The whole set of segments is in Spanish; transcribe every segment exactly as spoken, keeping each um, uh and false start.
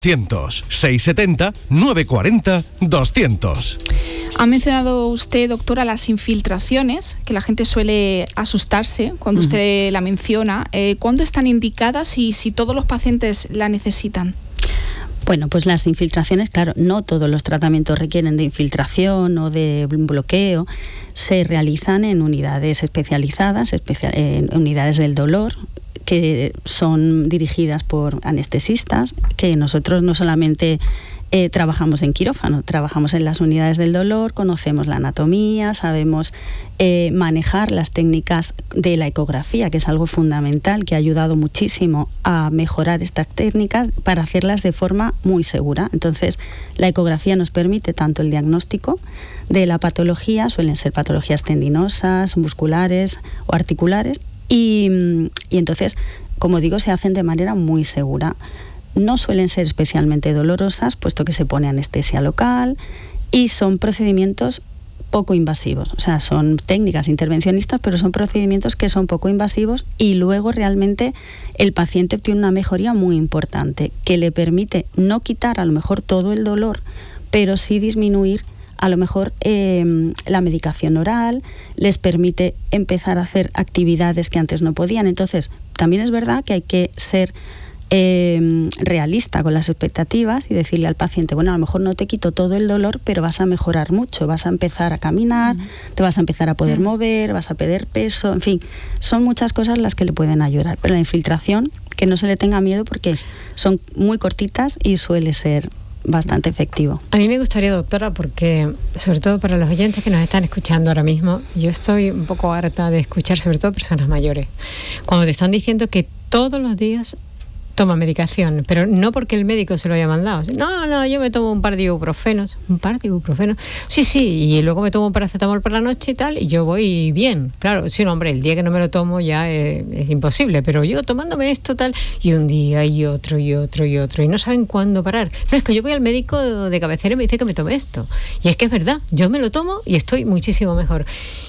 seiscientos, seiscientos setenta, novecientos cuarenta, doscientos. Ha mencionado usted, doctora, las infiltraciones, que la gente suele asustarse cuando uh-huh. usted la menciona. Eh, ¿Cuándo están indicadas y si todos los pacientes la necesitan? Bueno, pues las infiltraciones, claro, no todos los tratamientos requieren de infiltración o de bloqueo. Se realizan en unidades especializadas, especial, en unidades del dolor, que son dirigidas por anestesistas, que nosotros no solamente eh, trabajamos en quirófano, trabajamos en las unidades del dolor, conocemos la anatomía, sabemos eh, manejar las técnicas de la ecografía, que es algo fundamental, que ha ayudado muchísimo a mejorar estas técnicas para hacerlas de forma muy segura. Entonces, la ecografía nos permite tanto el diagnóstico de la patología, suelen ser patologías tendinosas, musculares o articulares, Y, y entonces, como digo, se hacen de manera muy segura. No suelen ser especialmente dolorosas, puesto que se pone anestesia local y son procedimientos poco invasivos. O sea, son técnicas intervencionistas, pero son procedimientos que son poco invasivos y luego realmente el paciente obtiene una mejoría muy importante que le permite no quitar a lo mejor todo el dolor, pero sí disminuir a lo mejor eh, la medicación oral, les permite empezar a hacer actividades que antes no podían. Entonces, también es verdad que hay que ser eh, realista con las expectativas y decirle al paciente, bueno, a lo mejor no te quito todo el dolor, pero vas a mejorar mucho, vas a empezar a caminar, uh-huh. te vas a empezar a poder uh-huh. mover, vas a perder peso, en fin, son muchas cosas las que le pueden ayudar. Pero la infiltración, que no se le tenga miedo porque son muy cortitas y suele ser bastante efectivo. A mí me gustaría, doctora, porque sobre todo para los oyentes que nos están escuchando ahora mismo, yo estoy un poco harta de escuchar sobre todo personas mayores, cuando te están diciendo que todos los días toma medicación, pero no porque el médico se lo haya mandado. No, no, yo me tomo un par de ibuprofenos. ¿Un par de ibuprofenos? Sí, sí, y luego me tomo un paracetamol por la noche y tal, y yo voy bien. Claro, sí, no, hombre, el día que no me lo tomo ya es, es imposible, pero yo tomándome esto tal, y un día y otro y otro y otro, y no saben cuándo parar. No, es que yo voy al médico de cabecera y me dice que me tome esto. Y es que es verdad, yo me lo tomo y estoy muchísimo mejor.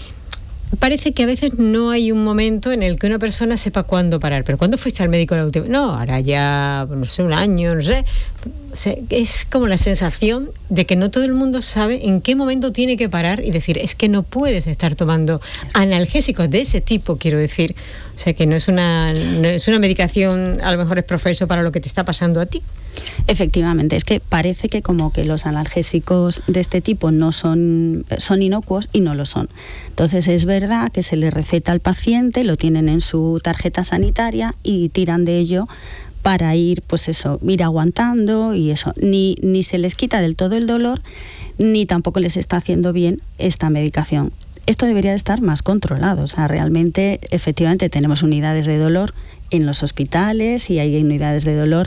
Parece que a veces no hay un momento en el que una persona sepa cuándo parar. Pero ¿cuándo fuiste al médico la última? No, ahora ya, no sé, un año, no sé. O sea, es como la sensación de que no todo el mundo sabe en qué momento tiene que parar y decir, es que no puedes estar tomando analgésicos de ese tipo, quiero decir. O sea, que no es una, no es una medicación, a lo mejor es profeso para lo que te está pasando a ti. Efectivamente, es que parece que como que los analgésicos de este tipo no son, son inocuos y no lo son. Entonces es verdad que se le receta al paciente, lo tienen en su tarjeta sanitaria y tiran de ello para ir, pues eso, ir aguantando y eso. Ni, ni se les quita del todo el dolor, ni tampoco les está haciendo bien esta medicación. Esto debería de estar más controlado. O sea, realmente, efectivamente, tenemos unidades de dolor en los hospitales y hay unidades de dolor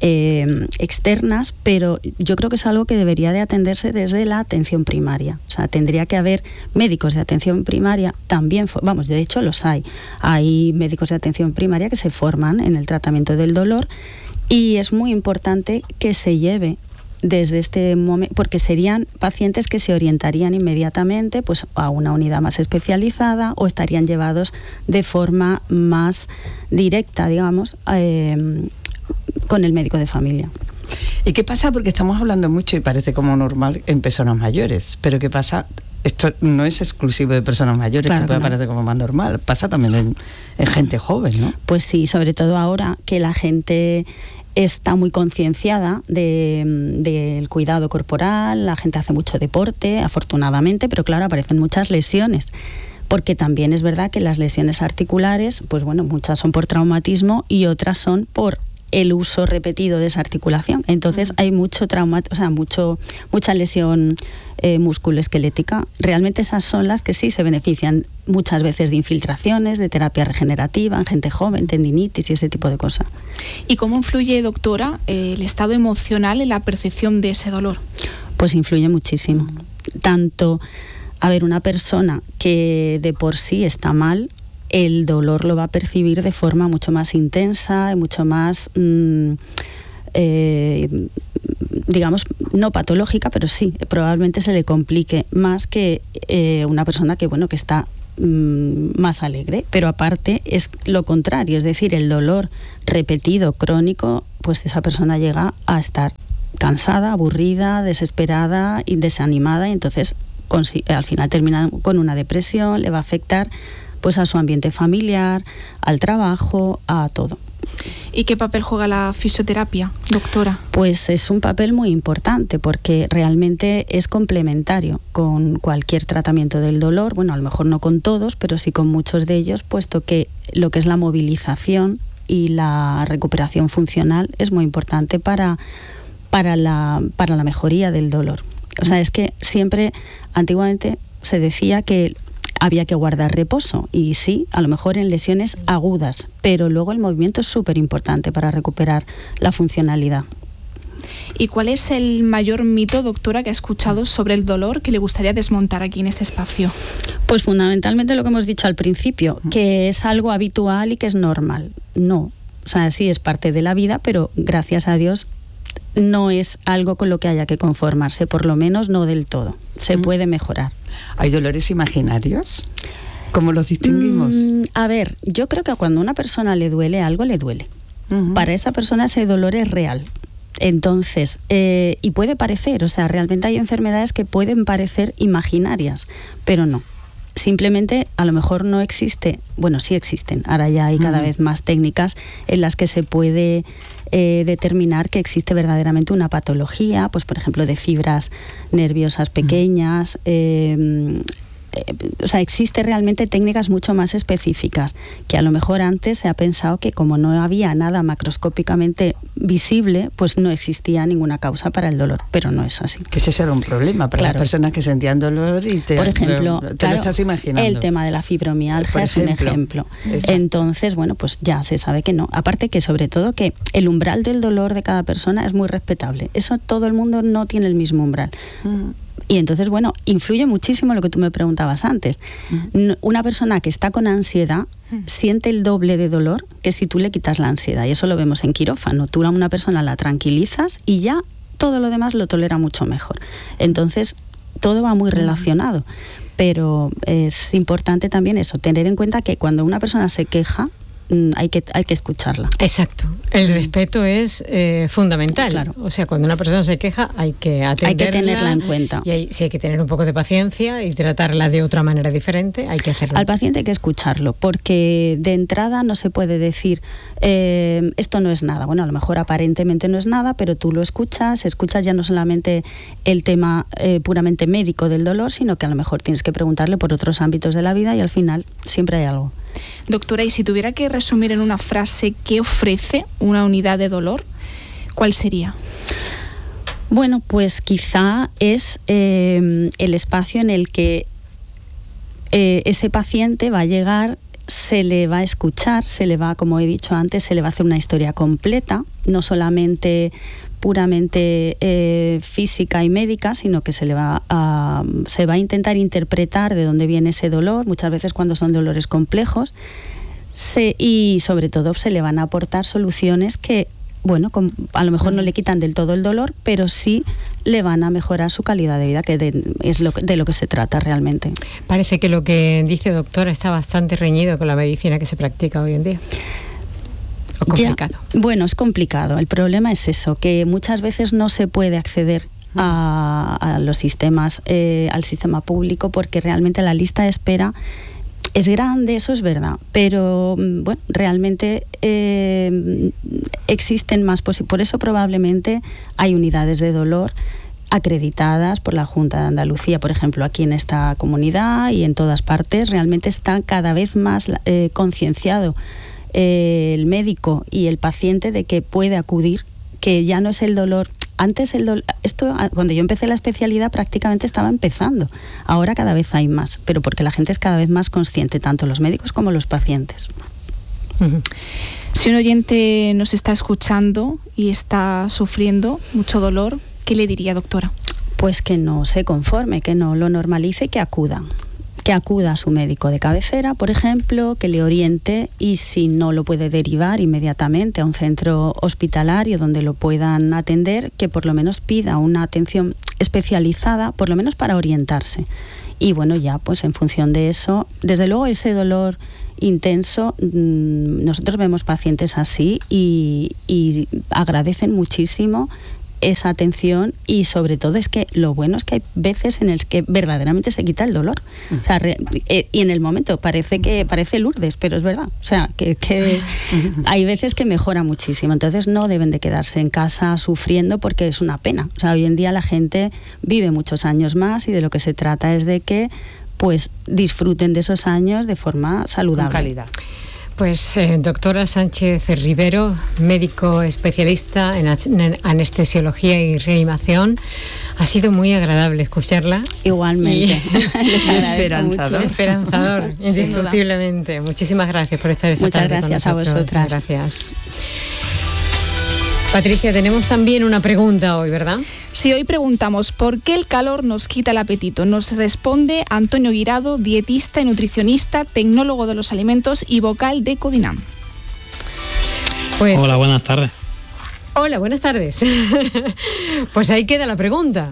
eh, externas, pero yo creo que es algo que debería de atenderse desde la atención primaria. O sea, tendría que haber médicos de atención primaria también, vamos, de hecho los hay. Hay médicos de atención primaria que se forman en el tratamiento del dolor y es muy importante que se lleve desde este momento, porque serían pacientes que se orientarían inmediatamente pues a una unidad más especializada o estarían llevados de forma más directa, digamos, eh, con el médico de familia. ¿Y qué pasa? Porque estamos hablando mucho y parece como normal en personas mayores, pero ¿qué pasa? Esto no es exclusivo de personas mayores, claro, que puede parecer como más normal, pasa también en, en gente joven, ¿no? Pues sí, sobre todo ahora que la gente está muy concienciada de, del cuidado corporal, la gente hace mucho deporte, afortunadamente, pero claro, aparecen muchas lesiones, porque también es verdad que las lesiones articulares, pues bueno, muchas son por traumatismo y otras son por el uso repetido de esa articulación. Entonces hay mucho trauma, o sea, mucho, mucha lesión eh, musculoesquelética. Realmente esas son las que sí se benefician muchas veces de infiltraciones, de terapia regenerativa en gente joven, tendinitis y ese tipo de cosas. ¿Y cómo influye, doctora, eh, el estado emocional en la percepción de ese dolor? Pues influye muchísimo. Tanto, a ver, una persona que de por sí está mal, el dolor lo va a percibir de forma mucho más intensa y mucho más, mmm, eh, digamos, no patológica, pero sí, probablemente se le complique más que eh, una persona que, bueno, que está mmm, más alegre. Pero aparte es lo contrario, es decir, el dolor repetido, crónico, pues esa persona llega a estar cansada, aburrida, desesperada y desanimada, y entonces al final termina con una depresión, le va a afectar pues a su ambiente familiar, al trabajo, a todo. ¿Y qué papel juega la fisioterapia, doctora? Pues es un papel muy importante porque realmente es complementario con cualquier tratamiento del dolor, bueno, a lo mejor no con todos, pero sí con muchos de ellos, puesto que lo que es la movilización y la recuperación funcional es muy importante para, para, la, para la mejoría del dolor. O sea, es que siempre, antiguamente se decía que había que guardar reposo, y sí, a lo mejor en lesiones agudas, pero luego el movimiento es súper importante para recuperar la funcionalidad. ¿Y cuál es el mayor mito, doctora, que ha escuchado sobre el dolor que le gustaría desmontar aquí en este espacio? Pues fundamentalmente lo que hemos dicho al principio, que es algo habitual y que es normal. No, o sea, sí es parte de la vida, pero gracias a Dios no es algo con lo que haya que conformarse, por lo menos no del todo. Se mm. puede mejorar. ¿Hay dolores imaginarios? ¿Cómo los distinguimos? Mm, a ver, yo creo que cuando a una persona le duele algo, le duele. Uh-huh. Para esa persona ese dolor es real. Entonces, eh, y puede parecer, o sea, realmente hay enfermedades que pueden parecer imaginarias, pero no. Simplemente a lo mejor no existe, bueno, sí existen, ahora ya hay cada uh-huh. vez más técnicas en las que se puede eh, determinar que existe verdaderamente una patología, pues por ejemplo de fibras nerviosas pequeñas, uh-huh. eh, eh, o sea, existe realmente técnicas mucho más específicas, que a lo mejor antes se ha pensado que como no había nada macroscópicamente visible, pues no existía ninguna causa para el dolor, pero no es así. Que ese era un problema para claro. las personas que sentían dolor y te, por ejemplo, te claro, lo estás imaginando. El tema de la fibromialgia es un ejemplo. Exacto. Entonces, bueno, pues ya se sabe que no. Aparte que sobre todo que el umbral del dolor de cada persona es muy respetable. Eso todo el mundo no tiene el mismo umbral. Mm. Y entonces, bueno, influye muchísimo lo que tú me preguntabas antes. Uh-huh. Una persona que está con ansiedad uh-huh. siente el doble de dolor que si tú le quitas la ansiedad. Y eso lo vemos en quirófano. Tú a una persona la tranquilizas y ya todo lo demás lo tolera mucho mejor. Entonces, todo va muy relacionado. Uh-huh. Pero es importante también eso, tener en cuenta que cuando una persona se queja, hay que, hay que escucharla. Exacto. El respeto es eh, fundamental. Claro. O sea, cuando una persona se queja hay que atenderla. Hay que tenerla en cuenta. Y hay, si hay que tener un poco de paciencia y tratarla de otra manera diferente, hay que hacerlo. Al paciente hay que escucharlo, porque de entrada no se puede decir eh, esto no es nada. Bueno, a lo mejor aparentemente no es nada, pero tú lo escuchas, escuchas ya no solamente el tema eh, puramente médico del dolor, sino que a lo mejor tienes que preguntarle por otros ámbitos de la vida y al final siempre hay algo. Doctora, y si tuviera que resumir en una frase qué ofrece una unidad de dolor, ¿cuál sería? Bueno, pues quizá es eh, el espacio en el que eh, ese paciente va a llegar, se le va a escuchar, se le va, como he dicho antes, se le va a hacer una historia completa, no solamente puramente eh, física y médica, sino que se le va a, se va a intentar interpretar de dónde viene ese dolor, muchas veces cuando son dolores complejos, se, y sobre todo se le van a aportar soluciones que, bueno, con, a lo mejor no le quitan del todo el dolor, pero sí le van a mejorar su calidad de vida, que de, es lo, de lo que se trata realmente. Parece que lo que dice, doctora, está bastante reñido con la medicina que se practica hoy en día. ¿O complicado? Ya, bueno, es complicado. El problema es eso, que muchas veces no se puede acceder a, a los sistemas, eh, al sistema público, porque realmente la lista de espera es grande, eso es verdad, pero bueno, realmente eh, existen más posibilidades. Por eso probablemente hay unidades de dolor acreditadas por la Junta de Andalucía, por ejemplo, aquí en esta comunidad y en todas partes. Realmente está cada vez más eh, concienciado eh, el médico y el paciente de que puede acudir, que ya no es el dolor. Antes el dolor, esto cuando yo empecé la especialidad prácticamente estaba empezando. Ahora cada vez hay más, pero porque la gente es cada vez más consciente, tanto los médicos como los pacientes. Uh-huh. Si un oyente nos está escuchando y está sufriendo mucho dolor, ¿qué le diría, doctora? Pues que no se conforme, que no lo normalice, que acuda. Que acuda a su médico de cabecera, por ejemplo, que le oriente, y si no lo puede derivar inmediatamente a un centro hospitalario donde lo puedan atender, que por lo menos pida una atención especializada, por lo menos para orientarse. y bueno, ya pues en función de eso, desde luego ese dolor intenso, nosotros vemos pacientes así y, y agradecen muchísimo esa atención, y sobre todo es que lo bueno es que hay veces en el que verdaderamente se quita el dolor. O sea, re, eh, y en el momento parece que parece Lourdes, pero es verdad. O sea, que, que hay veces que mejora muchísimo. Entonces no deben de quedarse en casa sufriendo, porque es una pena. O sea, hoy en día la gente vive muchos años más y de lo que se trata es de que pues disfruten de esos años de forma saludable. Con calidad. Pues eh, doctora Sánchez Rivero, médico especialista en, en anestesiología y reanimación, ha sido muy agradable escucharla. Igualmente. Y les agradezco mucho. Esperanzador, indiscutiblemente. Muchísimas gracias por estar esta Muchas tarde gracias con nosotros. a vosotras. Gracias. Patricia, tenemos también una pregunta hoy, ¿verdad? Sí, hoy preguntamos ¿por qué el calor nos quita el apetito? Nos responde Antonio Guirado, dietista y nutricionista, tecnólogo de los alimentos y vocal de Codinam. Pues, hola, buenas tardes. Hola, buenas tardes. Pues ahí queda la pregunta.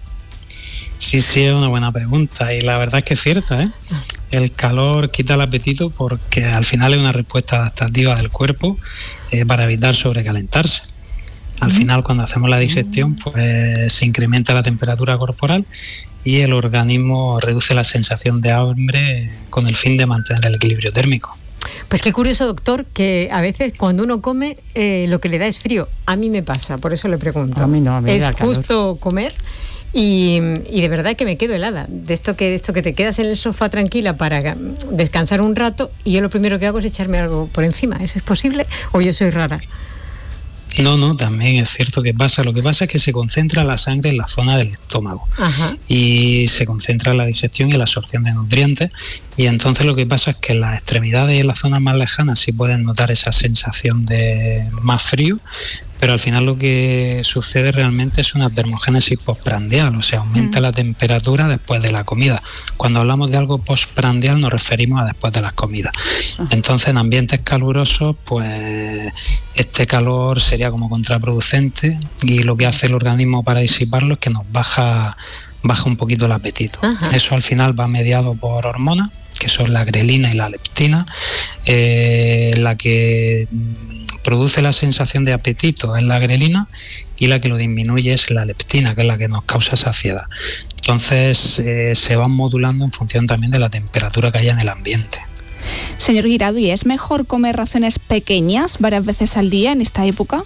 Sí, sí, es una buena pregunta y la verdad es que es cierta, ¿eh? El calor quita el apetito porque al final es una respuesta adaptativa del cuerpo eh, para evitar sobrecalentarse. Al final, cuando hacemos la digestión, pues se incrementa la temperatura corporal y el organismo reduce la sensación de hambre con el fin de mantener el equilibrio térmico. Pues qué curioso, doctor, que a veces cuando uno come eh, lo que le da es frío. A mí me pasa, por eso le pregunto. A mí no, a mí ¿Es da calor. justo comer? Y, y de verdad que me quedo helada. De esto que, de esto que te quedas en el sofá tranquila para descansar un rato y yo lo primero que hago es echarme algo por encima. ¿Eso es posible o yo soy rara? No, no, también es cierto que pasa. Lo que pasa es que se concentra la sangre en la zona del estómago. Ajá. Y se concentra la digestión y la absorción de nutrientes, y entonces lo que pasa es que en las extremidades y en las zonas más lejanas sí pueden notar esa sensación de más frío, pero al final lo que sucede realmente es una termogénesis postprandial, o sea, aumenta mm. la temperatura después de la comida. Cuando hablamos de algo postprandial nos referimos a después de las comidas. Ah. Entonces, en ambientes calurosos, pues este calor sería como contraproducente, y lo que hace el organismo para disiparlo es que nos baja, baja un poquito el apetito. Ajá. Eso al final va mediado por hormonas, que son la grelina y la leptina, eh, la que produce la sensación de apetito es la grelina y la que lo disminuye es la leptina, que es la que nos causa saciedad. Entonces eh, se van modulando en función también de la temperatura que haya en el ambiente. Señor Guirado, ¿y es mejor comer raciones pequeñas varias veces al día en esta época?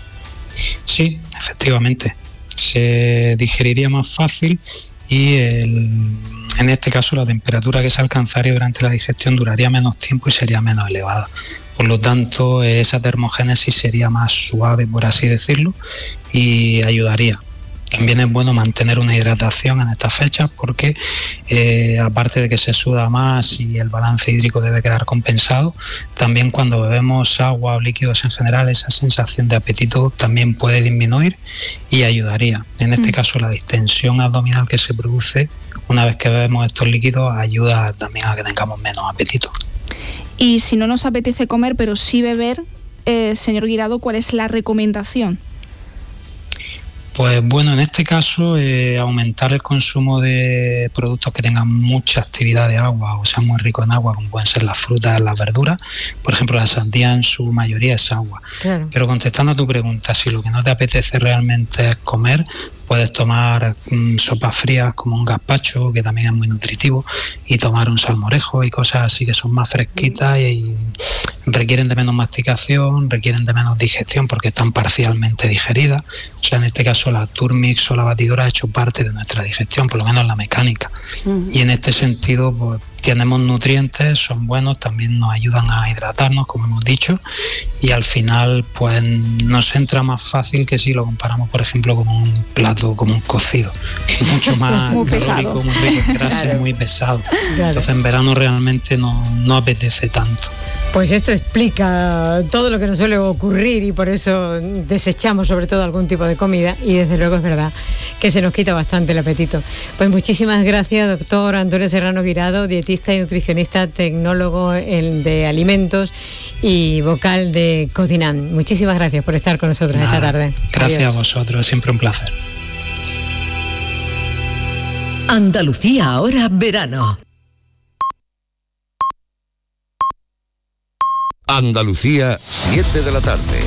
Sí, efectivamente. Se digeriría más fácil y el, en este caso la temperatura que se alcanzaría durante la digestión duraría menos tiempo y sería menos elevada. Por lo tanto, esa termogénesis sería más suave, por así decirlo, y ayudaría. También es bueno mantener una hidratación en estas fechas porque eh, aparte de que se suda más y el balance hídrico debe quedar compensado, también cuando bebemos agua o líquidos en general esa sensación de apetito también puede disminuir y ayudaría. En este mm. caso la distensión abdominal que se produce una vez que bebemos estos líquidos ayuda también a que tengamos menos apetito. Y si no nos apetece comer pero sí beber, eh, señor Guirado, ¿cuál es la recomendación? Pues bueno, en este caso eh, aumentar el consumo de productos que tengan mucha actividad de agua o sean muy ricos en agua, como pueden ser las frutas, las verduras. Por ejemplo, la sandía en su mayoría es agua. Claro. Pero contestando a tu pregunta, si lo que no te apetece realmente es comer, puedes tomar mmm, sopas frías como un gazpacho, que también es muy nutritivo, y tomar un salmorejo y cosas así que son más fresquitas y, y requieren de menos masticación, requieren de menos digestión porque están parcialmente digeridas. O sea, en este caso la Turmix o la batidora ha hecho parte de nuestra digestión, por lo menos la mecánica. Uh-huh. Y en este sentido, pues tenemos nutrientes, son buenos, también nos ayudan a hidratarnos, como hemos dicho, y al final pues nos entra más fácil que si lo comparamos, por ejemplo, con un plato, como un cocido, que es mucho más muy calórico, muy rico en grasa, claro. muy pesado. Claro. Entonces en verano realmente no, no apetece tanto. Pues esto explica todo lo que nos suele ocurrir y por eso desechamos sobre todo algún tipo de comida y desde luego es verdad que se nos quita bastante el apetito. Pues muchísimas gracias, doctor Antonio Serrano Guirado, dietista y nutricionista, tecnólogo de alimentos y vocal de Codinam. Muchísimas gracias por estar con nosotros Nada, esta tarde. Gracias Adiós. A vosotros, siempre un placer. Andalucía ahora verano. Andalucía, siete de la tarde.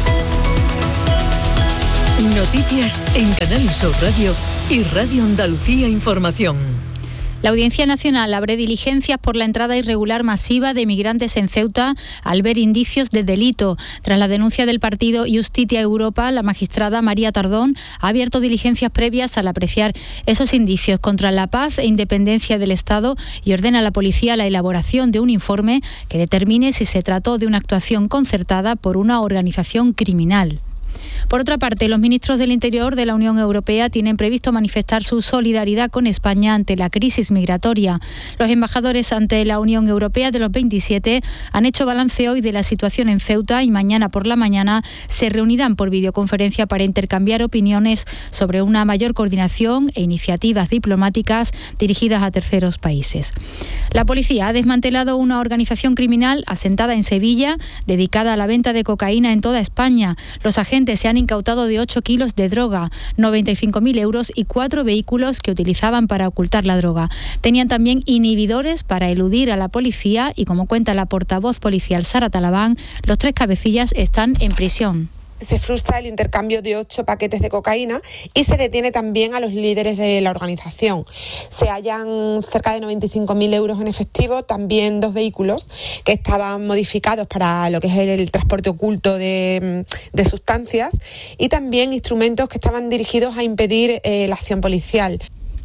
Noticias en Canal Sur Radio y Radio Andalucía Información. La Audiencia Nacional abre diligencias por la entrada irregular masiva de migrantes en Ceuta al ver indicios de delito. Tras la denuncia del partido Justitia Europa, la magistrada María Tardón ha abierto diligencias previas al apreciar esos indicios contra la paz e independencia del Estado y ordena a la policía la elaboración de un informe que determine si se trató de una actuación concertada por una organización criminal. Por otra parte, los ministros del Interior de la Unión Europea tienen previsto manifestar su solidaridad con España ante la crisis migratoria. Los embajadores ante la Unión Europea de los veintisiete han hecho balance hoy de la situación en Ceuta y mañana por la mañana se reunirán por videoconferencia para intercambiar opiniones sobre una mayor coordinación e iniciativas diplomáticas dirigidas a terceros países. La policía ha desmantelado una organización criminal asentada en Sevilla dedicada a la venta de cocaína en toda España. Los agentes se han incautado de ocho kilos de droga, noventa y cinco mil euros y cuatro vehículos que utilizaban para ocultar la droga. Tenían también inhibidores para eludir a la policía y, como cuenta la portavoz policial Sara Talabán, los tres cabecillas están en prisión. Se frustra el intercambio de ocho paquetes de cocaína y se detiene también a los líderes de la organización. Se hallan cerca de noventa y cinco mil euros en efectivo, también dos vehículos que estaban modificados para lo que es el, el transporte oculto de, de sustancias y también instrumentos que estaban dirigidos a impedir eh, la acción policial.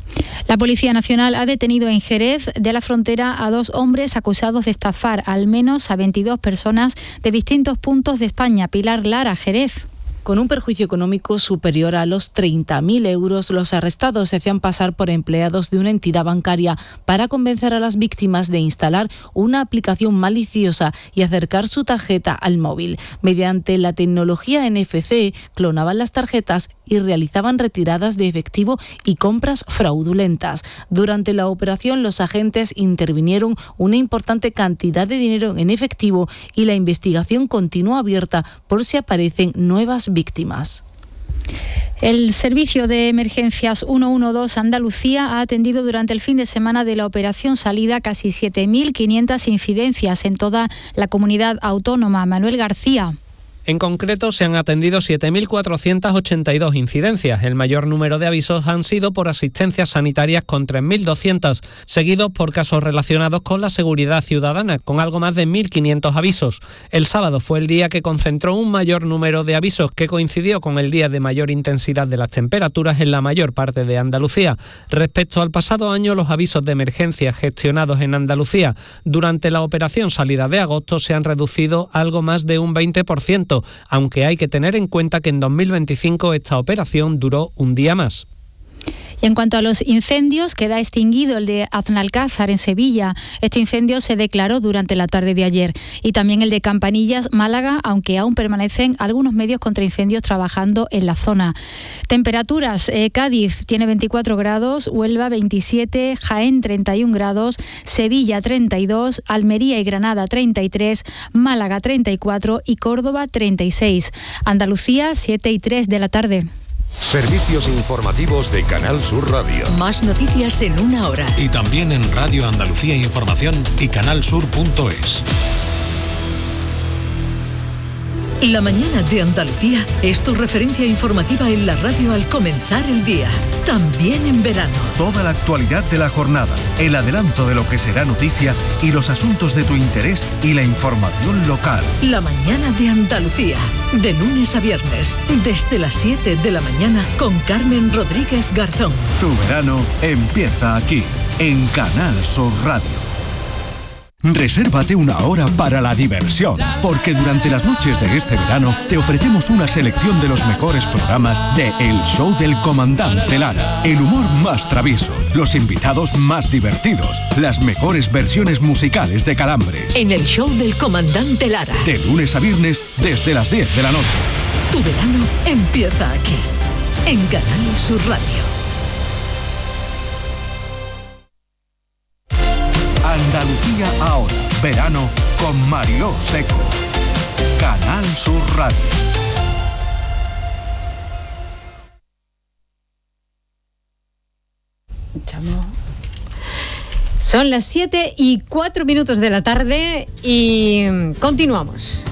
La Policía Nacional ha detenido en Jerez de la Frontera a dos hombres acusados de estafar al menos a veintidós personas de distintos puntos de España. Pilar Lara, Jerez. Con un perjuicio económico superior a los treinta mil euros, los arrestados se hacían pasar por empleados de una entidad bancaria para convencer a las víctimas de instalar una aplicación maliciosa y acercar su tarjeta al móvil. Mediante la tecnología N F C, clonaban las tarjetas y realizaban retiradas de efectivo y compras fraudulentas. Durante la operación, los agentes intervinieron una importante cantidad de dinero en efectivo y la investigación continúa abierta por si aparecen nuevas víctimas. El Servicio de Emergencias ciento doce Andalucía ha atendido durante el fin de semana de la operación salida casi siete mil quinientas incidencias en toda la comunidad autónoma. Manuel García. En concreto, se han atendido siete mil cuatrocientas ochenta y dos incidencias. El mayor número de avisos han sido por asistencias sanitarias con tres mil doscientos, seguidos por casos relacionados con la seguridad ciudadana, con algo más de mil quinientos avisos. El sábado fue el día que concentró un mayor número de avisos, que coincidió con el día de mayor intensidad de las temperaturas en la mayor parte de Andalucía. Respecto al pasado año, los avisos de emergencia gestionados en Andalucía durante la operación salida de agosto se han reducido algo más de un veinte por ciento. Aunque hay que tener en cuenta que en dos mil veinticinco esta operación duró un día más. Y en cuanto a los incendios, queda extinguido el de Aznalcázar en Sevilla. Este incendio se declaró durante la tarde de ayer. Y también el de Campanillas, Málaga, aunque aún permanecen algunos medios contra incendios trabajando en la zona. Temperaturas, eh, Cádiz tiene veinticuatro grados, Huelva veintisiete, Jaén treinta y un grados, Sevilla treinta y dos, Almería y Granada treinta y tres, Málaga treinta y cuatro y Córdoba treinta y seis. Andalucía, siete y tres de la tarde. Servicios informativos de Canal Sur Radio. Más noticias en una hora. Y también en Radio Andalucía Información y canalsur punto es. La mañana de Andalucía es tu referencia informativa en la radio al comenzar el día. También en verano. Toda la actualidad de la jornada, el adelanto de lo que será noticia y los asuntos de tu interés y la información local. La mañana de Andalucía, de lunes a viernes, desde las siete de la mañana con Carmen Rodríguez Garzón. Tu verano empieza aquí, en Canal Sur Radio. Resérvate una hora para la diversión, porque durante las noches de este verano te ofrecemos una selección de los mejores programas de El Show del Comandante Lara. El humor más travieso, los invitados más divertidos, las mejores versiones musicales de Calambres. En El Show del Comandante Lara. De lunes a viernes desde las diez de la noche. Tu verano empieza aquí, en Canal Sur Radio. Andalucía ahora, verano con Mariló Seco. Canal Sur Radio. Chamo. Son las siete y cuatro minutos de la tarde y continuamos.